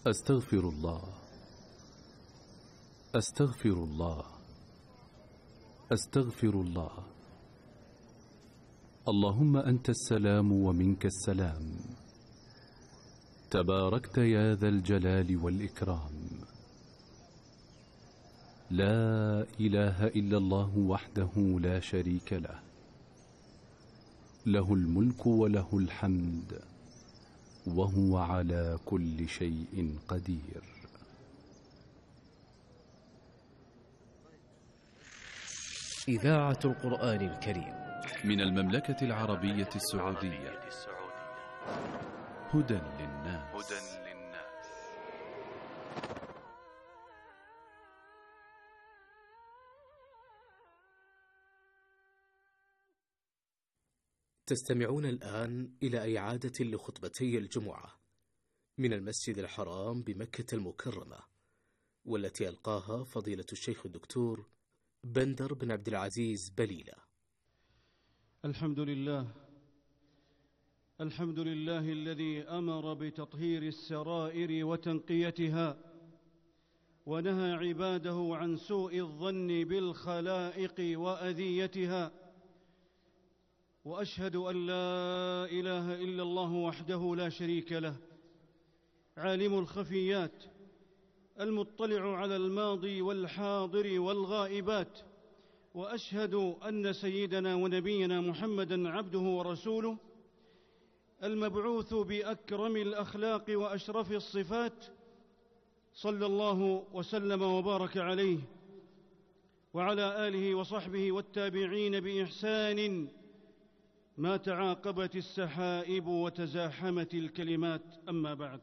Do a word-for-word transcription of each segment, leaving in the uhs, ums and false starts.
أستغفر الله أستغفر الله أستغفر الله. اللهم أنت السلام ومنك السلام، تباركت يا ذا الجلال والإكرام. لا إله إلا الله وحده لا شريك له، له الملك وله الحمد وهو على كل شيء قدير. إذاعة القرآن الكريم من المملكة العربية السعودية. هدى للناس. تستمعون الآن إلى إعادة لخطبتي الجمعة من المسجد الحرام بمكة المكرمة، والتي ألقاها فضيلة الشيخ الدكتور بندر بن عبد العزيز بليلة. الحمد لله الحمد لله الذي أمر بتطهير السرائر وتنقيتها، ونهى عباده عن سوء الظن بالخلائق وأذيتها. وأشهد أن لا إله إلا الله وحده لا شريك له، عالم الخفيات، المطلع على الماضي والحاضر والغائبات. وأشهد أن سيدنا ونبينا محمدًا عبده ورسوله، المبعوث بأكرم الأخلاق وأشرف الصفات، صلى الله وسلم وبارك عليه وعلى آله وصحبه والتابعين بإحسان ما تعاقبت السحائب وتزاحمت الكلمات. أما بعد،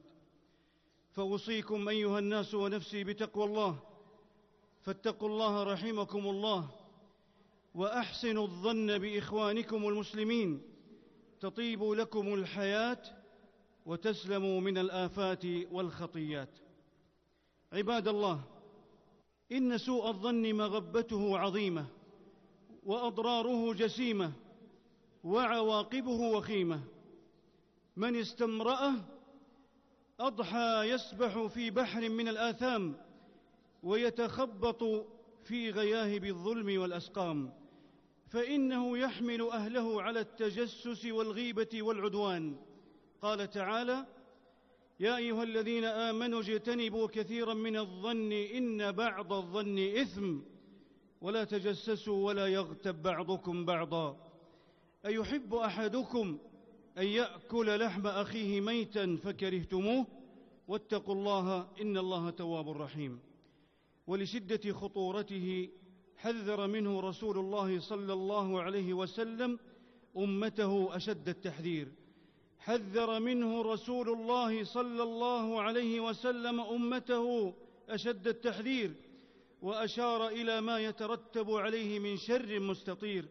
فأوصيكم أيها الناس ونفسي بتقوى الله، فاتقوا الله رحمكم الله، وأحسنوا الظن بإخوانكم المسلمين، تطيب لكم الحياة وتسلموا من الآفات والخطيات. عباد الله، إن سوء الظن مغبته عظيمة، وأضراره جسيمة، وعواقبه وخيمة. من استمرأه أضحى يسبح في بحر من الآثام، ويتخبط في غياهب الظلم والأسقام، فإنه يحمل أهله على التجسس والغيبة والعدوان. قال تعالى: يا أيها الذين آمنوا اجتنبوا كثيرا من الظن إن بعض الظن إثم، ولا تجسسوا ولا يغتب بعضكم بعضا، أيحب أحدكم أن يأكل لحم أخيه ميتا فكرهتموه، واتقوا الله إن الله تواب رحيم. ولشدة خطورته حذر منه رسول الله صلى الله عليه وسلم أمته أشد التحذير. حذر منه رسول الله صلى الله عليه وسلم أمته أشد التحذير، وأشار إلى ما يترتب عليه من شر مستطير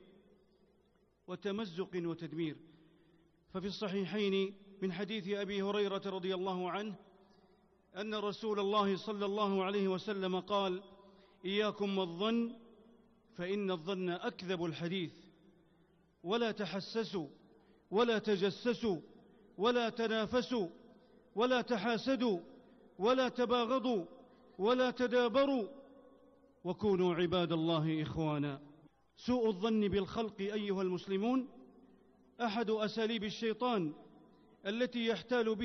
وتمزق وتدمير. ففي الصحيحين من حديث أبي هريرة رضي الله عنه أن رسول الله صلى الله عليه وسلم قال: إياكم والظن، فإن الظن أكذب الحديث، ولا تحسسوا ولا تجسسوا ولا تنافسوا ولا تحاسدوا ولا تباغضوا ولا تدابروا، وكونوا عباد الله إخوانا. سوء الظن بالخلق أيها المسلمون أحد أساليب الشيطان التي يحتال بها